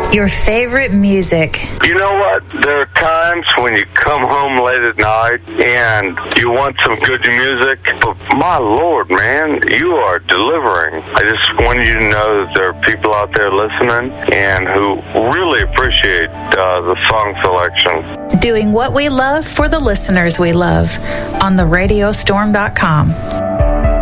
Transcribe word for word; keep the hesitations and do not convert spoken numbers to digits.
Your favorite music. You know what? There are times when you come home late at night and you want some good music, but my Lord, man, you are delivering. I just want you to know that there are people out there listening and who really appreciate uh, the song selection. Doing what we love for the listeners we love on the radio storm dot com.